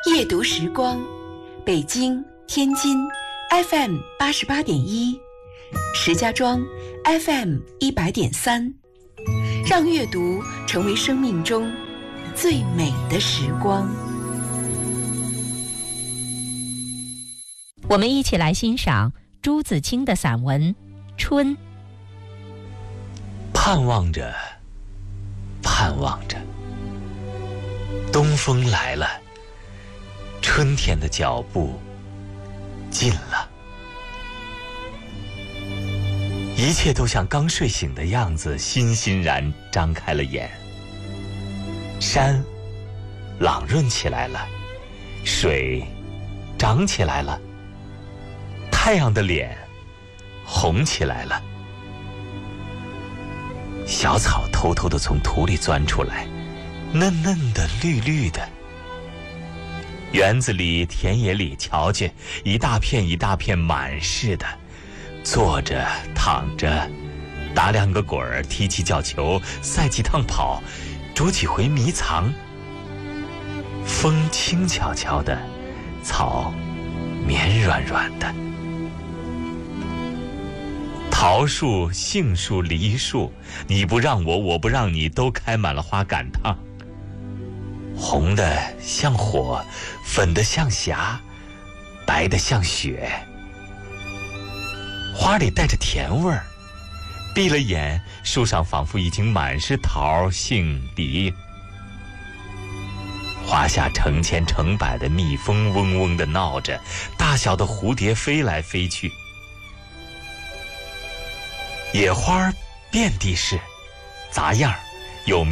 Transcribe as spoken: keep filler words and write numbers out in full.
夜读时光，北京、天津 F M 八十八点一，石家庄 F M 一百点三，让阅读成为生命中最美的时光。 我们一起来欣赏朱自清的散文《春》。 盼望着，盼望着，东风来了，春天的脚步近了，一切都像刚睡醒的样子，欣欣然张开了眼。山朗润起来了，水涨起来了，太阳的脸红起来了，小草偷偷地从土里钻出来，嫩嫩的，绿绿的。园子里、田野里，瞧见一大片一大片满是的，坐着、躺着，打两个滚儿，踢起脚球，赛几趟跑，捉几回迷藏。风轻悄悄的，草绵软软的。桃树、杏树、梨树，你不让我，我不让你，都开满了花赶趟。红的像火，粉的像霞，白的像雪。花里带着甜味儿，闭了眼，树上仿佛已经满是桃、杏、梨。花下成千成百的蜜蜂嗡嗡地闹着，大小的蝴蝶飞来飞去。野花遍地是，杂样有